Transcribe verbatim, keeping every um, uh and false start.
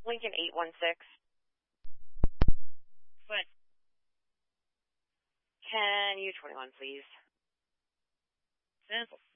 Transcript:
Lincoln eight one six. What? Can U twenty-one, please? Simple.